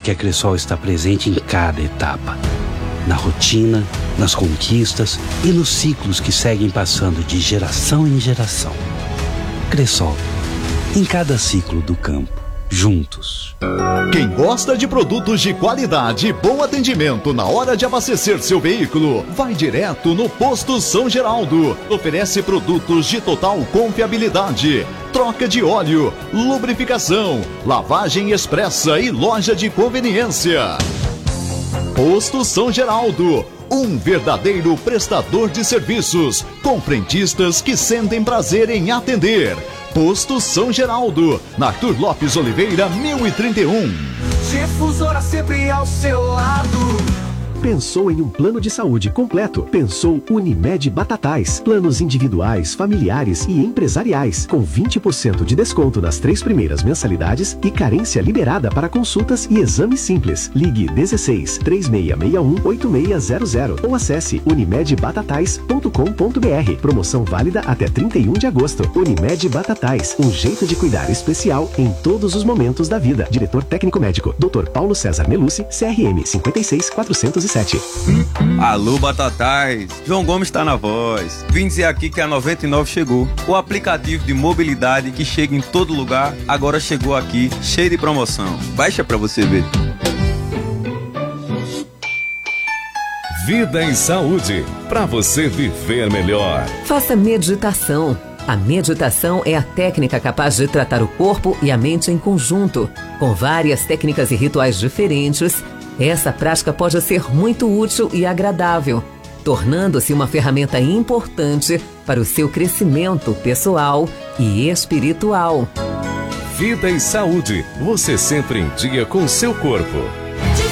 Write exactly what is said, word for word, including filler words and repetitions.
que a Cressol está presente em cada etapa. Na rotina, nas conquistas e nos ciclos que seguem passando de geração em geração. Cressol, em cada ciclo do campo, juntos. Quem gosta de produtos de qualidade e bom atendimento na hora de abastecer seu veículo, vai direto no Posto São Geraldo. Oferece produtos de total confiabilidade, troca de óleo, lubrificação, lavagem expressa e loja de conveniência. Posto São Geraldo, um verdadeiro prestador de serviços, com frentistas que sentem prazer em atender. Posto São Geraldo, na Arthur Lopes Oliveira, mil e trinta e um. Difusora sempre ao seu lado. Pensou em um plano de saúde completo? Pensou Unimed Batatais. Planos individuais, familiares e empresariais, com vinte por cento de desconto nas três primeiras mensalidades e carência liberada para consultas e exames simples. Ligue dezesseis, três seis seis um, oito seis zero zero ou acesse unimed batatais ponto com ponto br. Promoção válida até trinta e um de agosto. Unimed Batatais, um jeito de cuidar especial em todos os momentos da vida. Diretor técnico médico, doutor Paulo César Melucci, C R M cinquenta e seis, quatrocentos e sete. Alô, Batatais! João Gomes está na voz. Vim dizer aqui que a noventa e nove chegou. O aplicativo de mobilidade que chega em todo lugar, agora chegou aqui, cheio de promoção. Baixa pra você ver. Vida em Saúde, para você viver melhor. Faça meditação. A meditação é a técnica capaz de tratar o corpo e a mente em conjunto. Com várias técnicas e rituais diferentes, essa prática pode ser muito útil e agradável, tornando-se uma ferramenta importante para o seu crescimento pessoal e espiritual. Vida e Saúde, você sempre em dia com o seu corpo.